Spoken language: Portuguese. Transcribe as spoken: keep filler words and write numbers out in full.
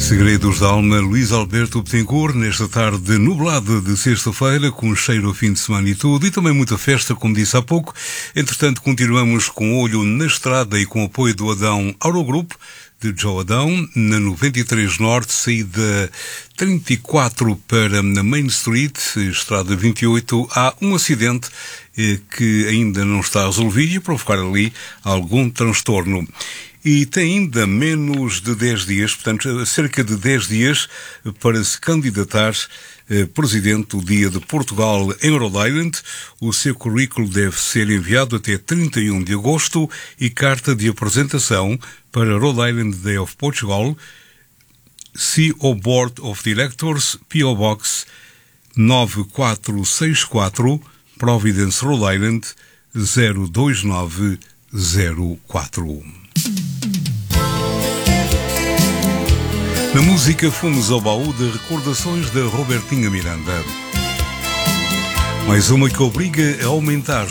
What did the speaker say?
Segredos da Alma, Luís Alberto Betancourt, nesta tarde nublada de sexta-feira, com cheiro ao fim de semana e tudo, e também muita festa, como disse há pouco. Entretanto, continuamos com o olho na estrada e com o apoio do Adão Aurogrupo, de Joe Adão, na noventa e três Norte, saída trinta e quatro para na Main Street, estrada vinte e oito, há um acidente eh, que ainda não está resolvido e provocar ali algum transtorno. E tem ainda menos de dez dias, portanto, cerca de dez dias para se candidatar eh, presidente do Dia de Portugal em Rhode Island. O seu currículo deve ser enviado até trinta e um de agosto e carta de apresentação para Rhode Island Day of Portugal, C O Board of Directors, P O Box nove quatro seis quatro, Providence, Rhode Island, zero dois nove zero quatro. Na música fomos ao baú de recordações da Robertinha Miranda. Mais uma que obriga a aumentar